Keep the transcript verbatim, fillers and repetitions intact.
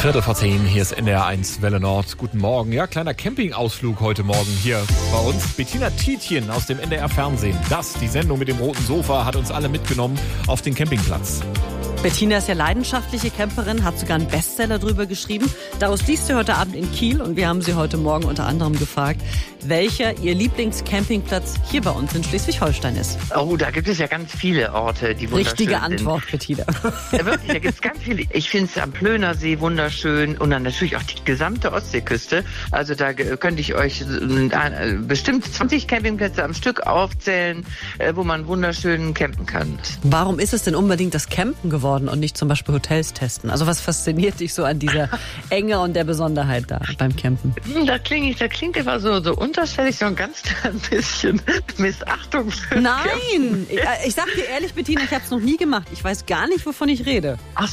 Viertel vor zehn, hier ist N D R eins Welle Nord. Guten Morgen. Ja, kleiner Campingausflug heute Morgen hier bei uns. Bettina Tietjen aus dem N D R Fernsehen. Das, die Sendung mit dem roten Sofa, hat uns alle mitgenommen auf den Campingplatz. Bettina ist ja leidenschaftliche Camperin, hat sogar einen Bestseller drüber geschrieben. Daraus liest sie heute Abend in Kiel und wir haben sie heute Morgen unter anderem gefragt, welcher ihr Lieblingscampingplatz hier bei uns in Schleswig-Holstein ist. Oh, da gibt es ja ganz viele Orte, die wunderschön Richtige sind. Antwort, Bettina. Ja, wirklich, da gibt es ganz viele. Ich finde es am Plönersee wunderschön und dann natürlich auch die gesamte Ostseeküste. Also da könnte ich euch äh, bestimmt zwanzig Campingplätze am Stück aufzählen, äh, wo man wunderschön campen kann. Warum ist es denn unbedingt das Campen geworden und nicht zum Beispiel Hotels testen? Also was fasziniert dich so an dieser Enge und der Besonderheit da beim Campen? Da klinge ich, da klingt immer so, so unterschwellig, so ein ganz klein bisschen Missachtung für Nein! Ich, ich sag dir ehrlich, Bettina, ich habe es noch nie gemacht. Ich weiß gar nicht, wovon ich rede. Ach